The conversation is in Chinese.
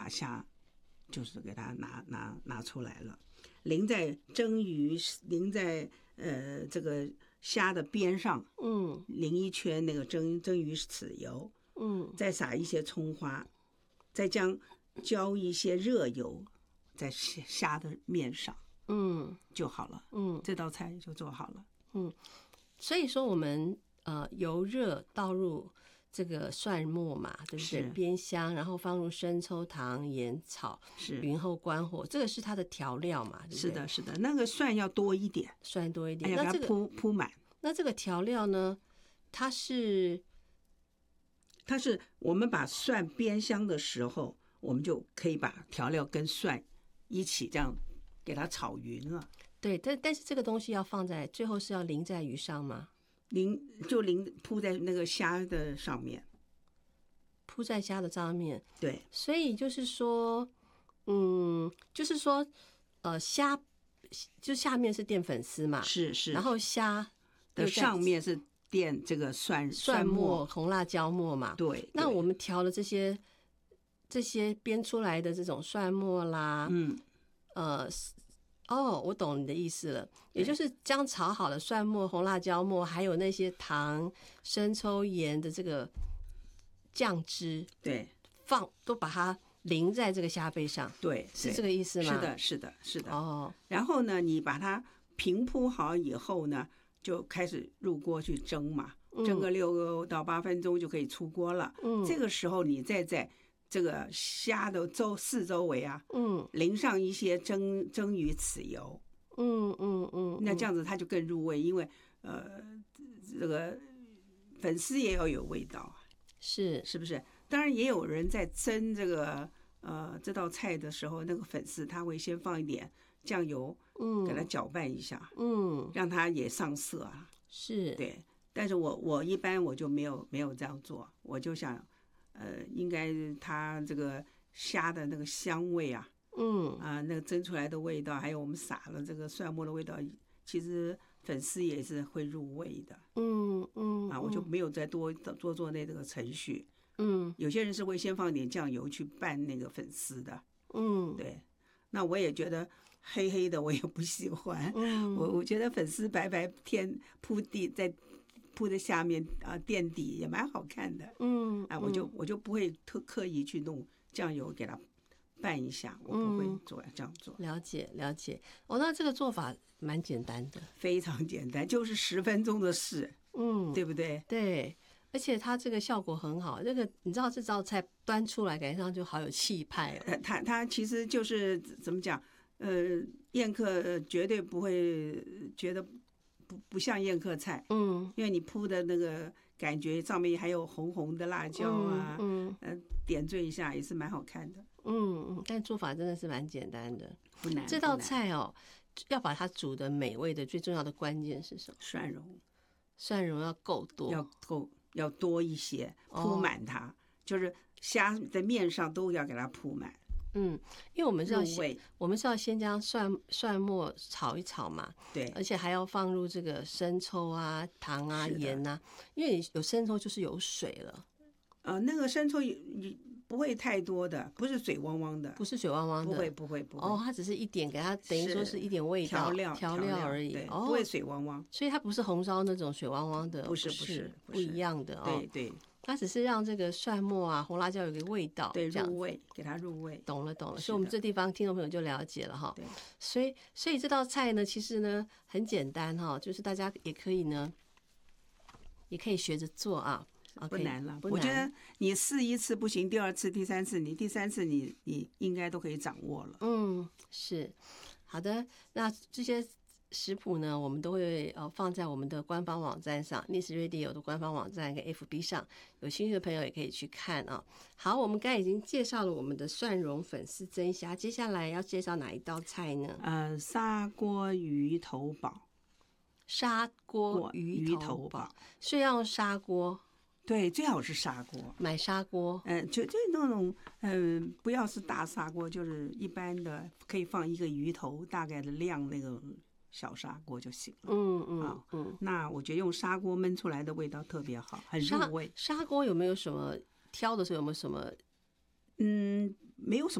虾就是给它拿出来了，淋在蒸鱼，淋在这个虾的边上，淋一圈那个蒸鱼豉油，再撒一些葱花，再浇一些热油在虾的面上，就好了，这道菜就做好了， 所以说我们油热倒入这个蒜末嘛，对不对？煸香，然后放入生抽、糖、盐、草，匀后关火，这个是它的调料嘛，对不对？ 是的，是的，那个蒜要多一点， 蒜多一点， 那这个铺满。 那这个调料呢，它是我们把蒜煸香的时候，我们就可以把调料跟蒜一起这样给它炒匀了。 对，但是这个东西要放在最后是要淋在鱼上吗？ 铺在那个虾的上面， 铺在虾的上面。 对， 所以就是说，虾就下面是淀粉丝嘛， 是， 然后虾的上面是淀这个蒜末、 红辣椒末嘛。 对， 那我们调了这些煸出来的这种蒜末啦，我懂你的意思了，也就是将炒好的蒜末、红辣椒末，还有那些糖、生抽、盐的这个酱汁， 对， 都把它淋在这个虾背上， 对， 是这个意思吗？ 是的。然后呢，你把它平铺好以后呢，就开始入锅去蒸嘛，蒸个6到8分钟就可以出锅了。这个时候你再在这个虾的四周围啊，淋上一些蒸鱼豉油，那这样子它就更入味，因为这个粉丝也要有味道，是不是？当然也有人在蒸这个这道菜的时候，那个粉丝他会先放一点酱油，给它搅拌一下，让它也上色啊， 是对。但是我一般我就没有这样做，我就想。应该它这个虾的那个香味啊，那个蒸出来的味道，还有我们撒了这个蒜末的味道，其实粉丝也是会入味的，我就没有再多做那个程序，有些人是会先放点酱油去拌那个粉丝的，对，那我也觉得黑黑的我也不喜欢，我觉得粉丝白白铺在下面垫底也蛮好看的，我就不会刻意去弄酱油给它拌一下，我不会这样做。 了解，那这个做法蛮简单的， 非常简单，就是10分钟的事，对不对？ 对，而且它这个效果很好，这个你知道这道菜端出来感觉上就好有气派哦。 它其实就是怎么讲，宴客绝对不会觉得。不像宴客菜，因为你铺的那个感觉上面还有红红的辣椒啊，点缀一下也是蛮好看的， 但做法真的是蛮简单的， 不难。 这道菜要把它煮的美味的最重要的关键是什么？蒜蓉要够多， 要多一些，铺满它，就是虾的面上都要给它铺满。 因为我们是要先将蒜末炒一炒嘛， 对， 而且还要放入这个生抽啊、糖啊、盐啊，因为有生抽就是有水了。 那个生抽不会太多的，不是水汪汪的， 不是水汪汪的， 不会。 它只是一点，给它等于说是一点味道调料而已， 不会水汪汪。 所以它不是红烧那种水汪汪的， 不是不一样的哦。 对。 它只是让这个蒜末啊、红辣椒有个味道， 对，入味，给它入味。 懂了。所以我们这地方听众朋友就了解了哈。 对， 所以这道菜呢，其实呢很简单哈，就是大家也可以学着做啊。 不难了，我觉得你试一次不行，第2次、第3次，第3次你应该都可以掌握了。 是好的。那这些食谱呢，我们都会放在我们的官方网站上，Nice Radio 的官方网站跟 FB 上，有兴趣的朋友也可以去看啊。好，我们刚才已经介绍了我们的蒜蓉粉丝蒸虾，接下来要介绍哪一道菜呢？ 砂锅鱼头煲。 砂锅鱼头煲，所以要用砂锅。 对，最好是砂锅， 买砂锅， 就那种，不要是大砂锅，就是一般的，可以放一个鱼头大概的量那个小砂锅就行了。那我觉得用砂锅焖出来的味道特别好，很入味。 砂锅有没有什么挑的时候有没有什么？ 没有什么。